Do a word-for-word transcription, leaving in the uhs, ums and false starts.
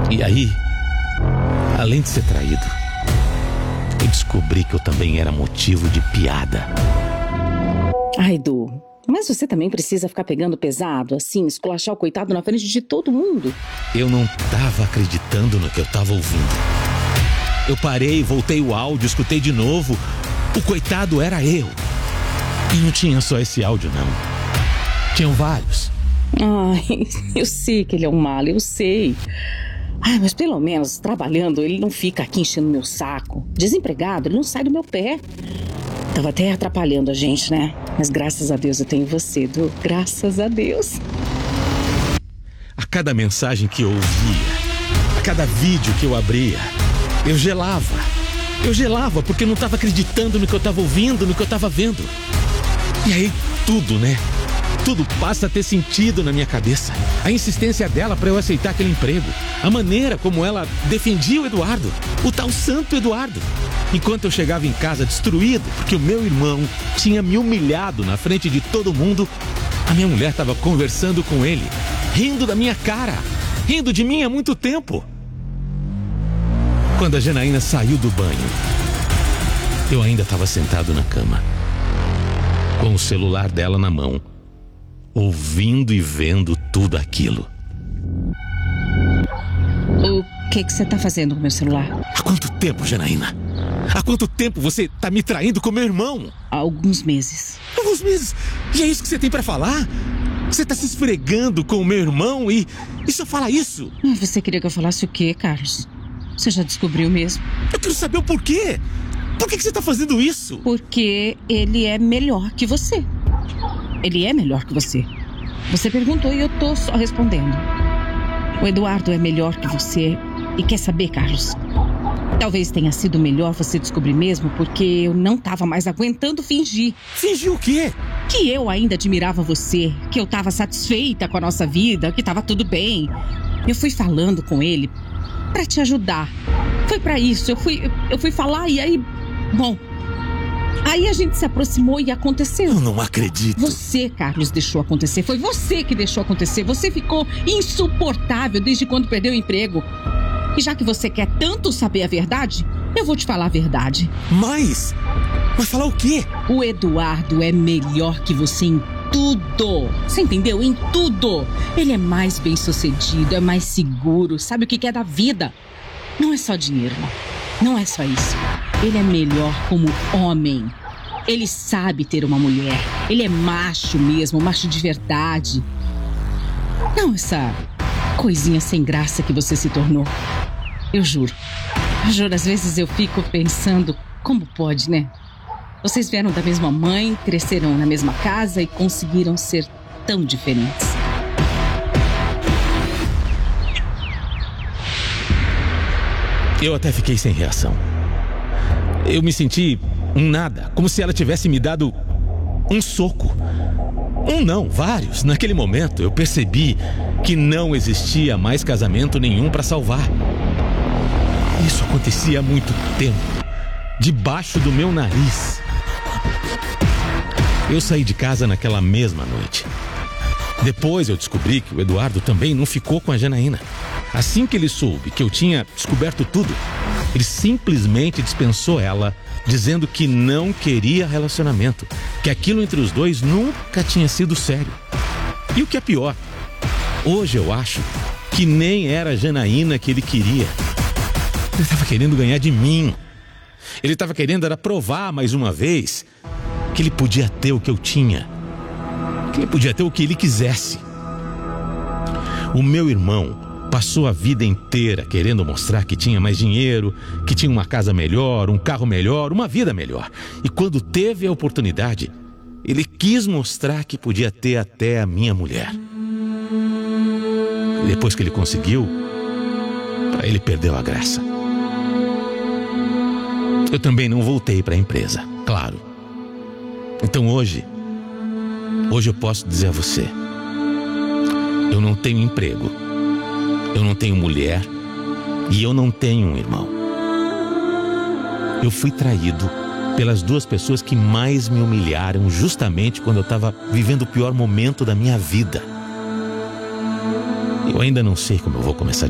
E aí, além de ser traído, eu descobri que eu também era motivo de piada. Ai, Edu, mas você também precisa ficar pegando pesado, assim, esculachar o coitado na frente de todo mundo. Eu não tava acreditando no que eu tava ouvindo. Eu parei, voltei o áudio, escutei de novo. O coitado era eu. E não tinha só esse áudio, não. Tinham vários. Ai, eu sei que ele é um mala, eu sei. Ai, mas pelo menos, trabalhando, ele não fica aqui enchendo meu saco. Desempregado, ele não sai do meu pé. Tava até atrapalhando a gente, né? Mas graças a Deus eu tenho você, Edu. Graças a Deus. A cada mensagem que eu ouvia, a cada vídeo que eu abria, eu gelava. Eu gelava porque eu não tava acreditando no que eu tava ouvindo, no que eu tava vendo. E aí tudo, né? Tudo passa a ter sentido na minha cabeça. A insistência dela para eu aceitar aquele emprego. A maneira como ela defendia o Eduardo. O tal santo Eduardo. Enquanto eu chegava em casa destruído, porque o meu irmão tinha me humilhado na frente de todo mundo, a minha mulher estava conversando com ele, rindo da minha cara, rindo de mim há muito tempo. Quando a Janaína saiu do banho, eu ainda estava sentado na cama, com o celular dela na mão, ouvindo e vendo tudo aquilo. O que que você tá fazendo com o meu celular? Há quanto tempo, Janaína? Há quanto tempo você tá me traindo com meu irmão? Há alguns meses. Alguns meses? E é isso que você tem pra falar? Você tá se esfregando com o meu irmão e, e só fala isso? Você queria que eu falasse o quê, Carlos? Você já descobriu mesmo? Eu quero saber o porquê. Por que que você tá fazendo isso? Porque ele é melhor que você. Ele é melhor que você. Você perguntou e eu tô só respondendo. O Eduardo é melhor que você. E quer saber, Carlos? Talvez tenha sido melhor você descobrir mesmo, porque eu não tava mais aguentando fingir. Fingir o quê? Que eu ainda admirava você, que eu tava satisfeita com a nossa vida, que tava tudo bem. Eu fui falando com ele pra te ajudar. Foi pra isso, eu fui, eu fui falar e aí... Bom, aí a gente se aproximou e aconteceu. Eu não acredito. Você, Carlos, deixou acontecer. Foi você que deixou acontecer. Você ficou insuportável desde quando perdeu o emprego. E já que você quer tanto saber a verdade, eu vou te falar a verdade. Mas... Mas falar o quê? O Eduardo é melhor que você em tudo. Você entendeu? Em tudo. Ele é mais bem-sucedido, é mais seguro, sabe o que é da vida. Não é só dinheiro, não. Não é só isso. Ele é melhor como homem. Ele sabe ter uma mulher. Ele é macho mesmo, macho de verdade. Não essa coisinha sem graça que você se tornou. Eu juro. Eu juro, às vezes eu fico pensando, como pode, né? Vocês vieram da mesma mãe, cresceram na mesma casa e conseguiram ser tão diferentes. Eu até fiquei sem reação. Eu me senti um nada, como se ela tivesse me dado um soco. Um não, vários. Naquele momento eu percebi que não existia mais casamento nenhum para salvar. Isso acontecia há muito tempo, debaixo do meu nariz. Eu saí de casa naquela mesma noite. Depois eu descobri que o Eduardo também não ficou com a Janaína. Assim que ele soube que eu tinha descoberto tudo, ele simplesmente dispensou ela, dizendo que não queria relacionamento, que aquilo entre os dois nunca tinha sido sério. E o que é pior, hoje eu acho que nem era a Janaína que ele queria. Ele estava querendo ganhar de mim. Ele estava querendo era provar mais uma vez que ele podia ter o que eu tinha, que ele podia ter o que ele quisesse. O meu irmão passou a vida inteira querendo mostrar que tinha mais dinheiro, que tinha uma casa melhor, um carro melhor, uma vida melhor. E quando teve a oportunidade, ele quis mostrar que podia ter até a minha mulher. E depois que ele conseguiu, para ele perdeu a graça. Eu também não voltei para a empresa, claro. Então hoje, hoje eu posso dizer a você, eu não tenho emprego. Eu não tenho mulher e eu não tenho um irmão. Eu fui traído pelas duas pessoas que mais me humilharam justamente quando eu estava vivendo o pior momento da minha vida. Eu ainda não sei como eu vou começar